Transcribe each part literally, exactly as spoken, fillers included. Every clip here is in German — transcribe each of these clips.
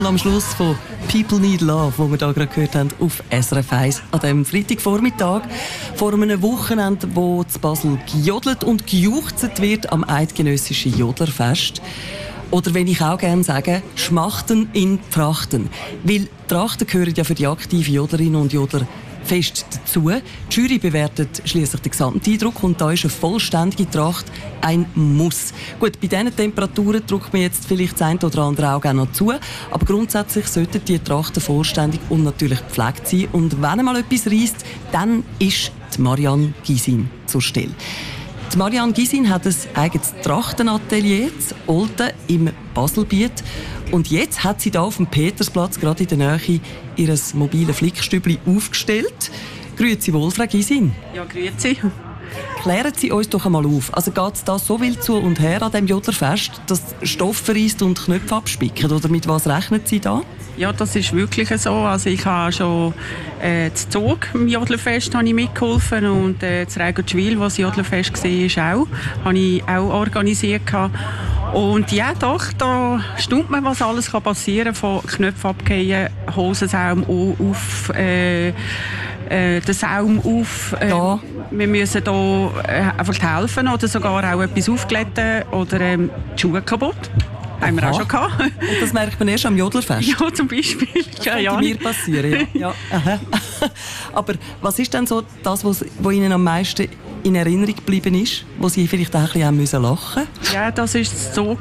Am Schluss von «People Need Love», wo wir da gerade gehört haben, auf S R F eins an diesem Freitagvormittag vor einem Wochenende, wo zu Basel gejodelt und gejuchzt wird am Eidgenössischen Jodlerfest. Oder wenn ich auch gerne sage, Schmachten in Trachten. Weil Trachten gehören ja für die aktiven Jodlerinnen und Jodler fest dazu. Die Jury bewertet schliesslich den Gesamteindruck und da ist eine vollständige Tracht ein Muss. Gut, bei diesen Temperaturen drückt mir jetzt vielleicht das eine oder andere Auge auch noch zu, aber grundsätzlich sollten die Trachten vollständig und natürlich gepflegt sein. Und wenn mal etwas reisst, dann ist die Marianne Gysin zur Stelle. Die Marianne Gysin hat ein eigenes Trachtenatelier in Olten im Baselbiet. Und jetzt hat sie hier auf dem Petersplatz, gerade in der Nähe, ihr mobiles Flickstübli aufgestellt. Grüezi wohl, Frau Gysin. Ja, grüezi. Klären Sie uns doch einmal auf. Also geht es da so viel zu und her an diesem Jodlerfest, dass Stoff verreist und Knöpfe abspicken? Oder mit was rechnen Sie da? Ja, das ist wirklich so. Also ich habe schon äh, das Zug im Jodlerfest habe ich mitgeholfen und äh, das Regenschwil, was Jodlerfest war, auch, habe ich auch organisiert. Und ja, doch, da staunt man, was alles passieren kann. Von Knöpfen abgehen, Hosensaum auf, äh, äh, den Saum auf. Äh, ja. Wir müssen hier äh, einfach helfen oder sogar auch etwas aufglätten oder ähm, die Schuhe kaputt. Haben wir auch schon gehabt. Und das merkt man erst am Jodlerfest? Ja, zum Beispiel. Das könnte ja, mir passieren, ja. ja. Aha. Aber was ist denn so das, was, was Ihnen am meisten in Erinnerung geblieben ist, wo Sie vielleicht auch ein bisschen müssen lachen mussten? Ja, das war so.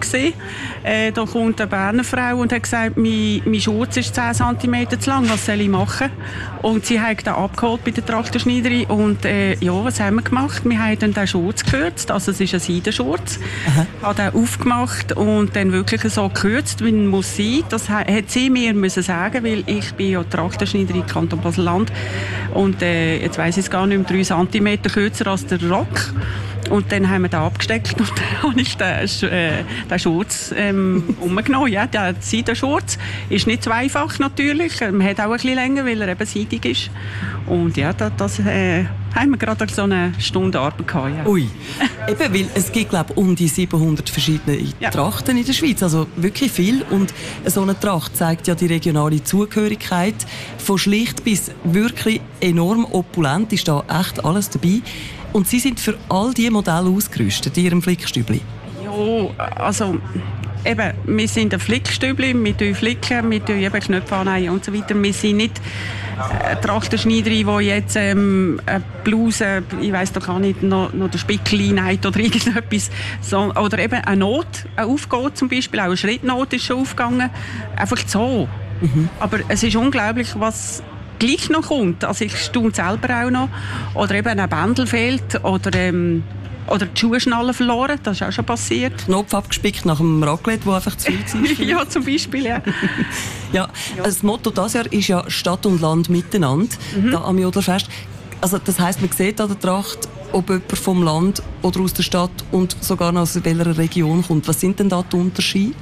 Äh, da kommt eine Berner Frau und hat gesagt, mein, mein Schurz ist zehn Zentimeter zu lang, was soll ich machen? Und sie hat den abgeholt bei der Trachtenschneiderin und äh, ja, was haben wir gemacht? Wir haben dann den Schurz gekürzt, also es ist ein Seidenschurz, hat den aufgemacht und dann wirklich so gekürzt, wie man muss sein. Das hat sie mir müssen sagen, weil ich bin ja Trachtenschneiderin im Kanton Basel-Land und äh, jetzt weiss ich es gar nicht mehr, drei Zentimeter kürzer als der Rock. Und dann haben wir den abgesteckt und dann habe ich den, äh, den Schurz ähm, umgenommen. Ja, der Seidenschurz ist nicht so einfach natürlich. Man hat auch ein bisschen länger, weil er eben seidig ist. Und ja, das, das äh, haben wir gerade so eine Stunde Arbeit gehabt. Ja. Ui, eben, weil es gibt, glaube ich, um die siebenhundert verschiedene ja. Trachten in der Schweiz. Also wirklich viel. Und so eine Tracht zeigt ja die regionale Zugehörigkeit. Von schlicht bis wirklich enorm opulent ist da echt alles dabei. Und Sie sind für all diese Modelle ausgerüstet in Ihrem Flickstübli? Ja, also eben, wir sind ein Flickstübli, wir tun flicken, wir tun eben Knöpfe annähen und so weiter. Wir sind nicht eine Trachtenschneiderin, die jetzt ähm, eine Bluse, ich weiss doch gar nicht, noch, noch den Spickel hinein oder irgendetwas. So, oder eben eine Not, eine aufgeht zum Beispiel, auch eine Schrittnot ist schon aufgegangen. Einfach so. Mhm. Aber es ist unglaublich, was gleich noch kommt. Also ich staune selber auch noch. Oder eben ein Bändel fehlt oder, ähm, oder die Schuhschnalle verloren. Das ist auch schon passiert. Knopf abgespickt nach dem Raclette, das einfach zu viel war. Ja, zum Beispiel, ja. ja. Das Motto dieses Jahr ist ja Stadt und Land miteinander, mhm. da am Jodlerfest. Also das heisst, man sieht an der Tracht, ob jemand vom Land oder aus der Stadt und sogar noch aus welcher Region kommt. Was sind denn da die Unterschiede?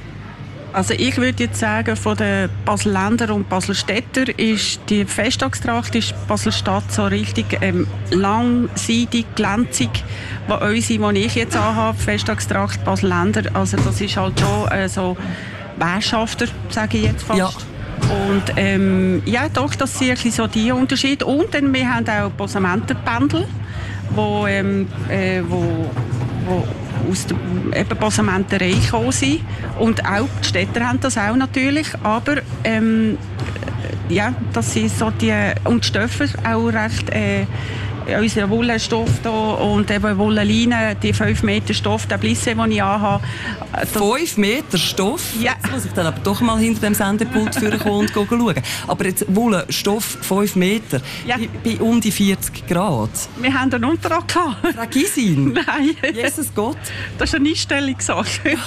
Also ich würde jetzt sagen, von den Baselländer und Baselstädter ist die Festtagstracht ist Baselstadt so richtig ähm, lang, seidig, glänzig. Wo unsere, die ich jetzt anhabe, Festtagstracht Baselländer, also das ist halt schon äh, so Wäschhafter, sage ich jetzt fast. Ja. Und ähm, ja, doch, das sind so die Unterschiede. Und dann, wir haben auch Posamentenpendel, wo, ähm, äh, wo, wo aus der Posamenterei gekommen sind. Und auch die Städter haben das auch natürlich. Aber ähm, ja, das sind so die, und die Stoffe auch recht, äh, unser Wollenstoff da und eben Wollenleine, die fünf Meter Stoff, der Blisse, den ich anhabe. fünf Meter Stoff? Ja. Jetzt muss ich dann aber doch mal hinter dem Sendepult vorkommen und schauen. Aber jetzt Wollenstoff fünf Meter, ja. bei, bei um die vierzig Grad. Wir haben einen Untertrag gehabt. Frau Gysin? Nein. Jesus Gott. Das ist eine Einstellungssache.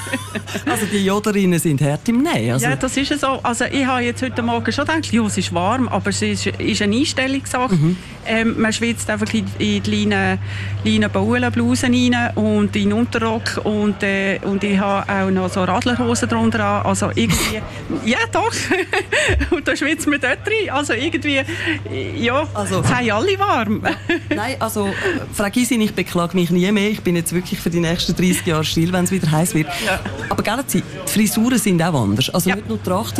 Also die Jodlerinnen sind hart im Nähen. Also. Ja, das ist so. Also ich habe jetzt heute Morgen schon gedacht, ja, es ist warm, aber es ist, ist eine Einstellungssache. Mhm. Ähm, man schwitzt einfach in, in die Leinen, Leinen Baulenblusen rein und in den Unterrock und, äh, und ich habe auch noch so Radlerhosen drunter an. Also irgendwie, ja doch, und da schwitzt man dort rein. Also irgendwie, ja, also, es haben alle warm. Nein, also Frau Gysin, ich beklage mich nie mehr. Ich bin jetzt wirklich für die nächsten dreißig Jahre still, wenn es wieder heiß wird. Ja. Aber gell, die Frisuren sind auch anders. Also ja. Nicht nur die Trachten,